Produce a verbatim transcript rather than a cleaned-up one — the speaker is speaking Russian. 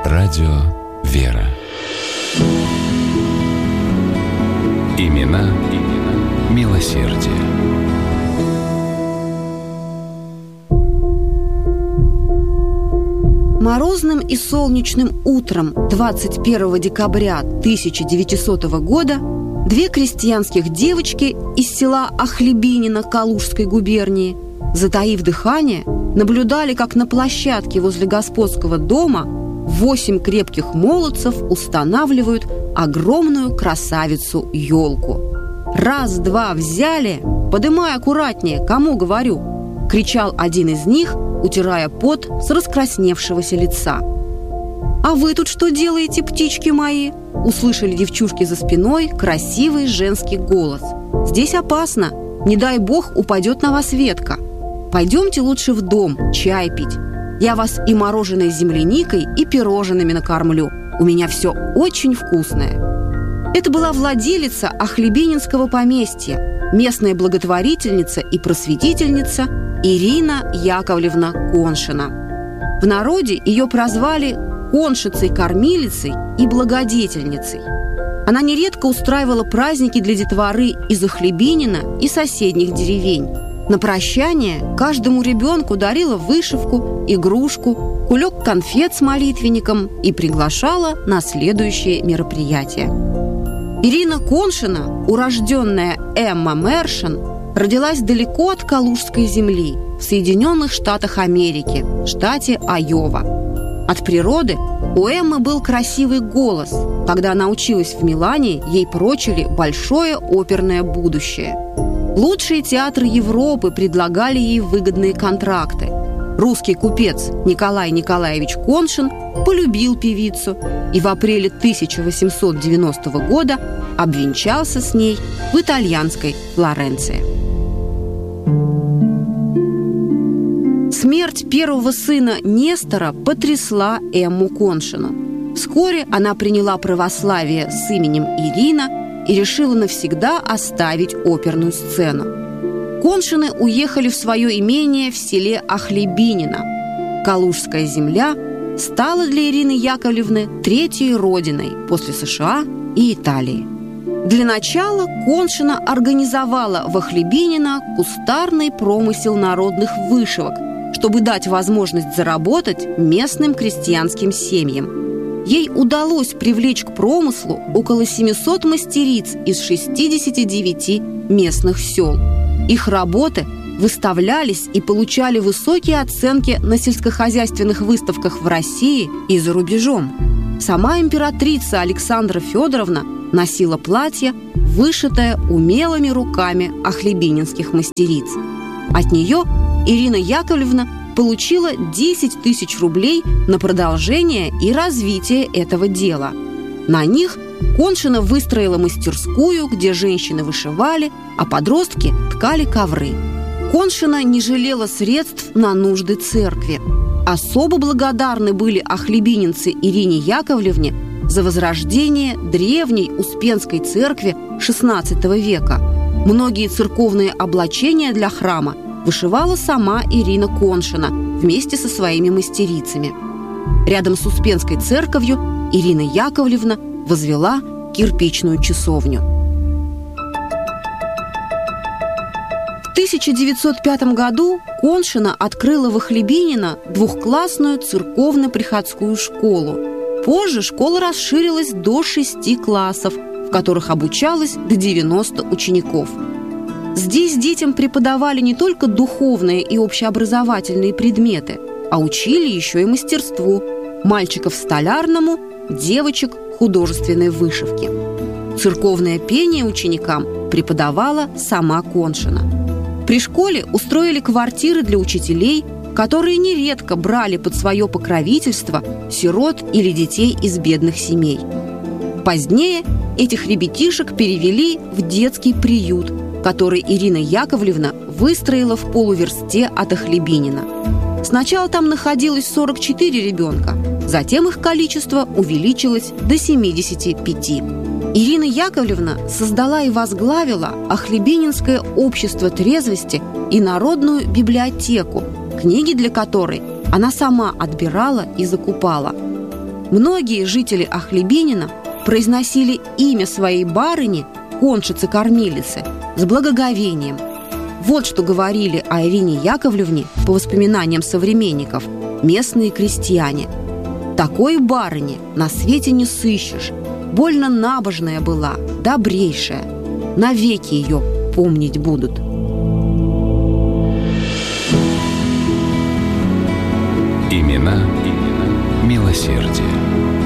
Радио «Вера». Имена, имена милосердия. Морозным и солнечным утром двадцать первого декабря тысяча девятисотого года две крестьянских девочки из села Охлебинино Калужской губернии, затаив дыхание, наблюдали, как на площадке возле господского дома восемь крепких молодцев устанавливают огромную красавицу-елку. «Раз-два взяли, подымай аккуратнее, кому говорю!» — кричал один из них, утирая пот с раскрасневшегося лица. «А вы тут что делаете, птички мои?» — услышали девчушки за спиной красивый женский голос. «Здесь опасно, не дай бог упадет на вас ветка. Пойдемте лучше в дом чай пить. Я вас и мороженой с земляникой, и пирожными накормлю. У меня все очень вкусное». Это была владелица Охлебининского поместья, местная благотворительница и просветительница Ирина Яковлевна Коншина. В народе ее прозвали коншицей-кормилицей и благодетельницей. Она нередко устраивала праздники для детворы из Охлебинина и соседних деревень. На прощание каждому ребенку дарила вышивку, игрушку, кулек конфет с молитвенником и приглашала на следующее мероприятие. Ирина Коншина, урожденная Эмма Мершин, родилась далеко от Калужской земли, в Соединенных Штатах Америки, штате Айова. От природы у Эммы был красивый голос. Когда она училась в Милане, ей прочили большое оперное будущее. Лучшие театры Европы предлагали ей выгодные контракты. Русский купец Николай Николаевич Коншин полюбил певицу и в апреле тысяча восемьсот девяностого года обвенчался с ней в итальянской Флоренции. Смерть первого сына Нестора потрясла Эмму Коншину. Вскоре она приняла православие с именем Ирина и решила навсегда оставить оперную сцену. Коншины уехали в свое имение в селе Охлебинино. Калужская земля стала для Ирины Яковлевны третьей родиной после США и Италии. Для начала Коншина организовала в Охлебинино кустарный промысел народных вышивок, чтобы дать возможность заработать местным крестьянским семьям. Ей удалось привлечь к промыслу около семисот мастериц из шестидесяти девяти местных сел. Их работы выставлялись и получали высокие оценки на сельскохозяйственных выставках в России и за рубежом. Сама императрица Александра Федоровна носила платье, вышитое умелыми руками охлебининских мастериц. От нее Ирина Яковлевна получила десять тысяч рублей на продолжение и развитие этого дела. На них Коншина выстроила мастерскую, где женщины вышивали, а подростки ткали ковры. Коншина не жалела средств на нужды церкви. Особо благодарны были охлебининцы Ирине Яковлевне за возрождение древней Успенской церкви шестнадцатого века. Многие церковные облачения для храма вышивала сама Ирина Коншина вместе со своими мастерицами. Рядом с Успенской церковью Ирина Яковлевна возвела кирпичную часовню. В тысяча девятьсот пятом году Коншина открыла в Охлебинино двухклассную церковно-приходскую школу. Позже школа расширилась до шести классов, в которых обучалось до девяноста учеников. Здесь детям преподавали не только духовные и общеобразовательные предметы, а учили еще и мастерству – мальчиков столярному, девочек художественной вышивки. Церковное пение ученикам преподавала сама Коншина. При школе устроили квартиры для учителей, которые нередко брали под свое покровительство сирот или детей из бедных семей. Позднее этих ребятишек перевели в детский приют, который Ирина Яковлевна выстроила в полуверсте от Охлебинина. Сначала там находилось сорок четыре ребенка, затем их количество увеличилось до семидесяти пяти. Ирина Яковлевна создала и возглавила Охлебининское общество трезвости и народную библиотеку, книги для которой она сама отбирала и закупала. Многие жители Охлебинина произносили имя своей барыни, коншицы-кормилицы, с благоговением. Вот что говорили о Ирине Яковлевне по воспоминаниям современников местные крестьяне. «Такой барыни на свете не сыщешь. Больно набожная была, добрейшая. Навеки ее помнить будут». Имена, имена милосердия.